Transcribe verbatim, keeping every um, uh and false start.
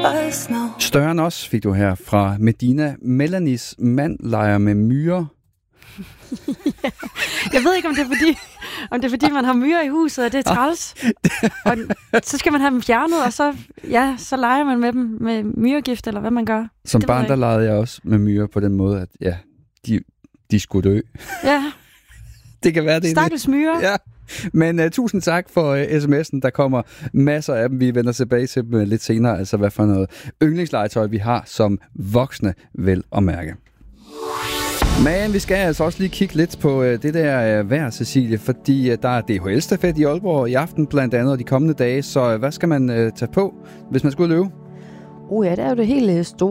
us now. Større end os fik du her fra Medina. Melanies mand leger med myrer. Ja. Jeg ved ikke, om det er fordi, om det er fordi man har myrer i huset, og det er træls. Og så skal man have dem fjernet, og så, ja, så leger man med dem med myregift, eller hvad man gør. Som det barn, der legede jeg også med myrer på den måde, at ja, de, de skulle dø. Ja. Det kan være det. Stakkels myrer. Ja. Men uh, tusind tak for uh, sms'en. Der kommer masser af dem. Vi vender tilbage til dem lidt senere. Altså, hvad for noget yndlingslegetøj vi har som voksne, vel at mærke. Men vi skal altså også lige kigge lidt på uh, det der uh, vejr, Cecilie, fordi uh, der er D H L-stafet i Aalborg i aften blandt andet, og de kommende dage. Så uh, hvad skal man uh, tage på, hvis man skulle løbe? Oh ja, det er jo det helt store